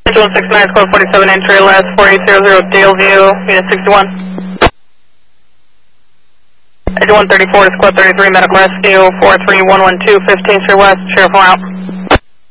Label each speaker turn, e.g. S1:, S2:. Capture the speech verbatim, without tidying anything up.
S1: one six nine, squad forty-seven, entry last four eight zero zero, Daleview, unit sixty-one. Edge one thirty-four, squad thirty-three, medical rescue, four three one one two, fifteenth Street West, Sheriff out.